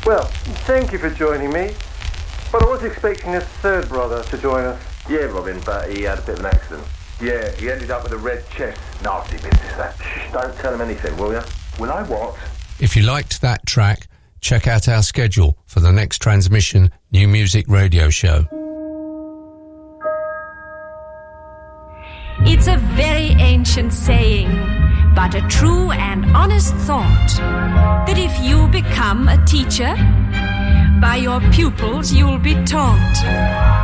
Well, thank you for joining me. But I was expecting a third brother to join us. Yeah, Robin, but he had a bit of an accident. Yeah, he ended up with a red chest. Nasty business, that. Shh, don't tell him anything, will you? Will I what? If you liked that track, check out our schedule for the next transmission New Music Radio Show. It's a very ancient saying, but a true and honest thought, that if you become a teacher, by your pupils you'll be taught.